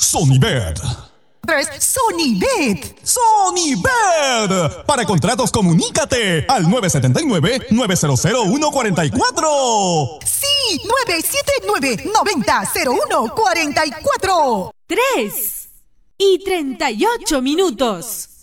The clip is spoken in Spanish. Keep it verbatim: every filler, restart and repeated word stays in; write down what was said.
Sonibet. tres Sonibet. Sonibet. Para contratos, comunícate al nueve siete nueve, nueve cero cero, uno cuatro cuatro. Sí, nueve siete nueve, nueve cero cero uno cuatro cuatro. tres y treinta y ocho minutos.